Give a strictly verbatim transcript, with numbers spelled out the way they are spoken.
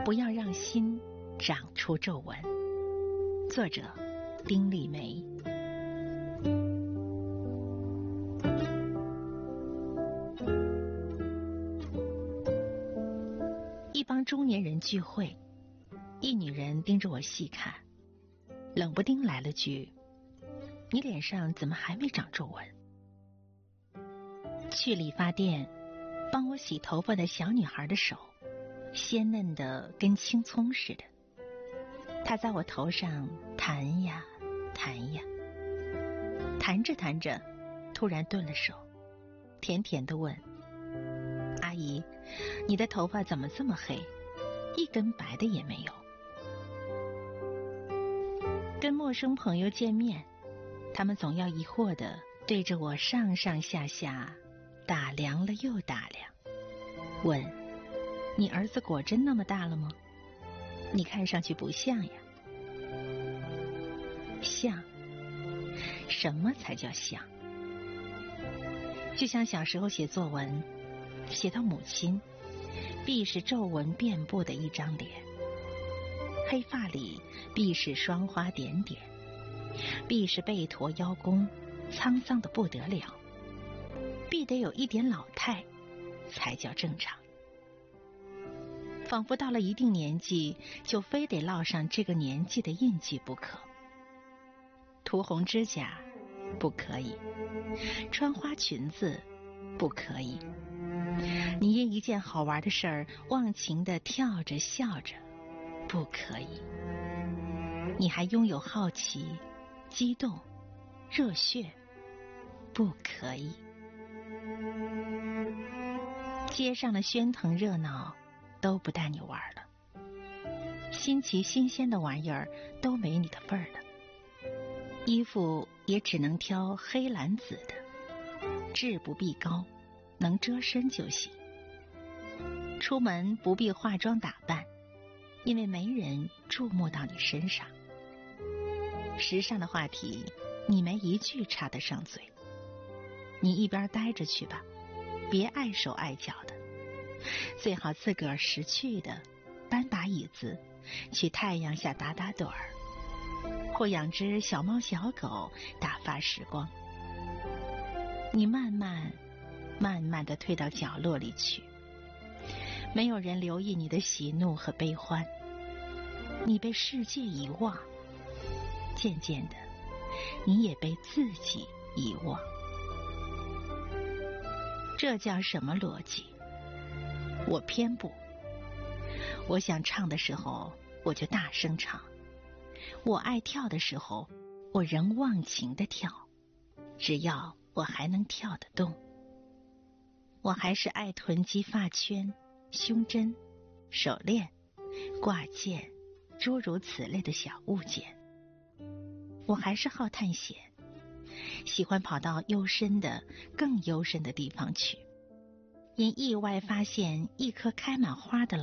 不要让心长出皱纹。作者丁立梅。一帮中年人聚会，一女人盯着我细看，冷不丁来了句：你脸上怎么还没长皱纹？去理发店帮我洗头发的小女孩的手鲜嫩的跟青葱似的，她在我头上弹呀弹呀，弹着弹着突然顿了手，甜甜地问：阿姨，你的头发怎么这么黑，一根白的也没有？跟陌生朋友见面，他们总要疑惑地对着我上上下下打量了又打量，问：你儿子果真那么大了吗？你看上去不像呀。像？什么才叫像？就像小时候写作文，写到母亲，必是皱纹遍布的一张脸，黑发里必是霜花点点，必是背驼腰弓，沧桑的不得了，必得有一点老态才叫正常。仿佛到了一定年纪，就非得烙上这个年纪的印记不可。涂红指甲不可以，穿花裙子不可以，你因一件好玩的事儿忘情地跳着笑着不可以，你还拥有好奇、激动、热血不可以。街上的喧腾热闹都不带你玩了，新奇新鲜的玩意儿都没你的份儿了，衣服也只能挑黑蓝紫的，质不必高，能遮身就行。出门不必化妆打扮，因为没人注目到你身上。时尚的话题你没一句插得上嘴，你一边待着去吧，别碍手碍脚的，最好自个儿识趣的搬把椅子去太阳下打打盹儿，或养只小猫小狗打发时光。你慢慢慢慢地退到角落里去，没有人留意你的喜怒和悲欢，你被世界遗忘，渐渐的你也被自己遗忘。这叫什么逻辑？我偏不。我想唱的时候我就大声唱，我爱跳的时候我仍忘情地跳，只要我还能跳得动。我还是爱囤积发圈、胸针、手链、挂件，诸如此类的小物件。我还是好探险，喜欢跑到幽深的更幽深的地方去，因意外发现一棵开满花的